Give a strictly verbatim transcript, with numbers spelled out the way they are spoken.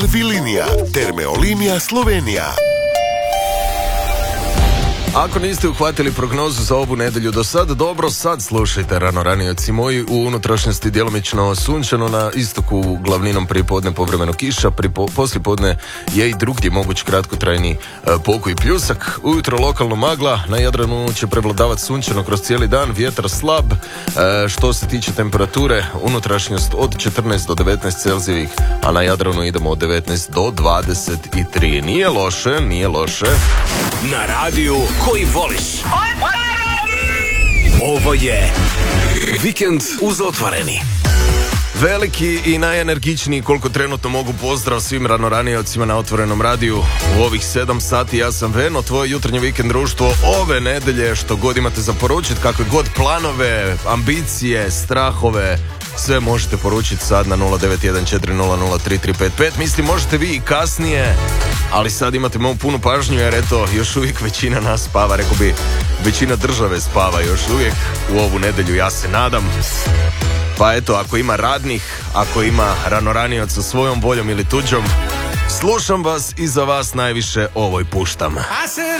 Vilinija, Termeolinija Slovenija. Ako niste uhvatili prognozu za ovu nedjelju do sad, dobro, sad slušajte rano ranioci moji. U unutrašnjosti djelomično sunčano, na istoku glavninom pripodne povremeno kiša, pripo, poslijepodne je i drugdje moguć kratkotrajni e, pokoj pljusak. Ujutro lokalno magla, na Jadranu će prevladavati sunčano kroz cijeli dan, vjetar slab. E, što se tiče temperature, unutrašnjost od četrnaest do devetnaest Celzijevih, a na Jadranu idemo od devetnaest do dvadeset tri. Nije loše, nije loše. Na radiju koji voliš. Ovo je Vikend uz otvoreni. Veliki i najenergičniji koliko trenutno mogu pozdrav svim ranoranijocima na otvorenom radiju. U ovih sedam sati ja sam Veno, tvoje jutarnje vikend društvo ove nedelje, što god imate za poručiti, kakve god planove, ambicije, strahove, sve možete poručiti sad na nula devet jedan četiri nula nula tri tri pet pet. Mislim, možete vi i kasnije, ali sad imate moju punu pažnju jer eto, još uvijek većina nas spava, rekao bi, većina države spava još uvijek u ovu nedjelju, ja se nadam. Pa eto, ako ima radnih, ako ima ranoranioca sa svojom voljom ili tuđom, slušam vas i za vas najviše ovoj puštam.